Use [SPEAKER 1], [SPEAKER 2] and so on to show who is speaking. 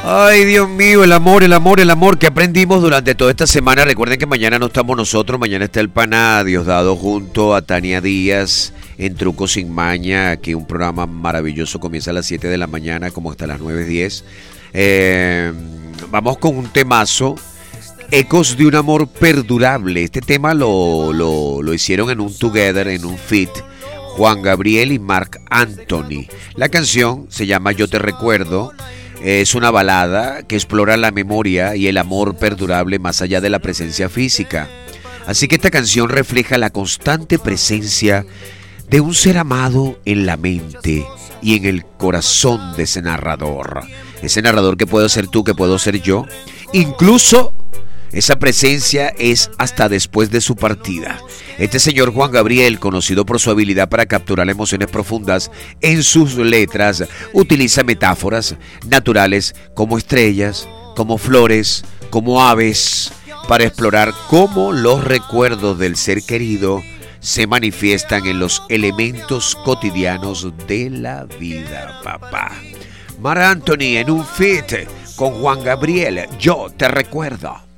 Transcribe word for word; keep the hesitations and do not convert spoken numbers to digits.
[SPEAKER 1] Ay, Dios mío, el amor, el amor, el amor que aprendimos durante toda esta semana. Recuerden que mañana no estamos nosotros, mañana está el pana Diosdado junto a Tania Díaz en Truco Sin Maña, que un programa maravilloso comienza a las siete de la mañana como hasta las nueve diez. Eh, vamos con un temazo, Ecos de un amor perdurable. Este tema lo, lo, lo hicieron en un together, en un feat, Juan Gabriel y Marc Anthony. La canción se llama Yo te recuerdo. Es una balada que explora la memoria y el amor perdurable más allá de la presencia física. Así que esta canción refleja la constante presencia de un ser amado en la mente y en el corazón de ese narrador. Ese narrador que puedo ser tú, que puedo ser yo. Incluso esa presencia es hasta después de su partida. Este señor Juan Gabriel, conocido por su habilidad para capturar emociones profundas en sus letras, utiliza metáforas naturales como estrellas, como flores, como aves, para explorar cómo los recuerdos del ser querido se manifiestan en los elementos cotidianos de la vida, papá. Marc Anthony en un feat con Juan Gabriel, Yo te recuerdo.